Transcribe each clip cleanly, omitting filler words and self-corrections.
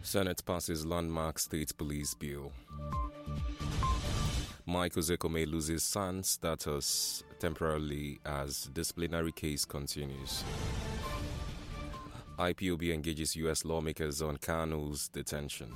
Senate passes landmark state police bill. Mike Ozekome loses SAN status temporarily as disciplinary case continues. IPOB engages U.S. lawmakers on Kanu's detention.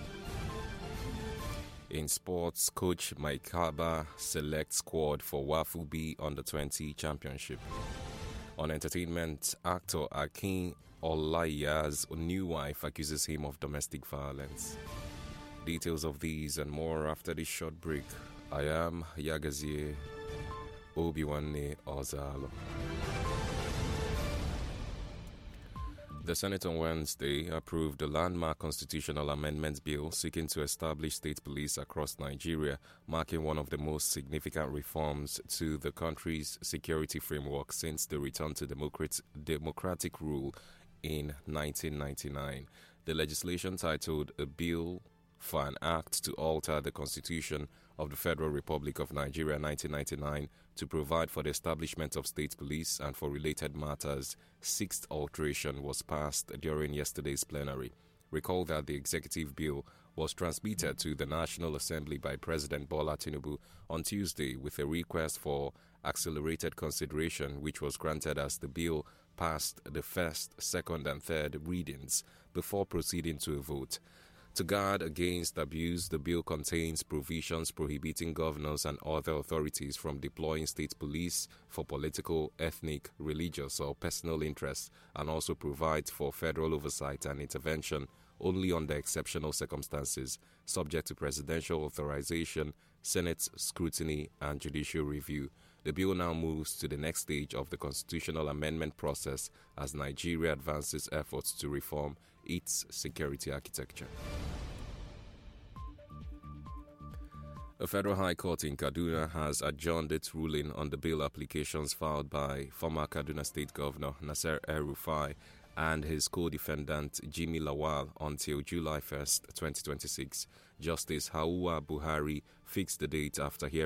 In sports, coach Mike Haba selects squad for Wafu B Under-20 Championship. On entertainment, actor Akin Olayiya's new wife accuses him of domestic violence. Details of these and more after this short break. I am Yagazie Obiwanne Ozalo. The Senate on Wednesday approved the landmark constitutional amendment bill seeking to establish state police across Nigeria, marking one of the most significant reforms to the country's security framework since the return to democratic rule in 1999. The legislation, titled A Bill for an Act to Alter the Constitution of the Federal Republic of Nigeria 1999 to provide for the establishment of state police and for related matters, sixth alteration was passed during yesterday's plenary. Recall that the executive bill was transmitted to the National Assembly by President Bola Tinubu on Tuesday with a request for accelerated consideration, which was granted as the bill passed the first, second and third readings before proceeding to a vote. To guard against abuse, the bill contains provisions prohibiting governors and other authorities from deploying state police for political, ethnic, religious, or personal interests, and also provides for federal oversight and intervention only under exceptional circumstances, subject to presidential authorization, Senate scrutiny, and judicial review. The bill now moves to the next stage of the constitutional amendment process as Nigeria advances efforts to reform its security architecture. A federal high court in Kaduna has adjourned its ruling on the bail applications filed by former Kaduna State Governor Nasir El-Rufai and his co-defendant Jimmy Lawal until July 1st, 2026. Justice Hauwa Buhari fixed the date after hearing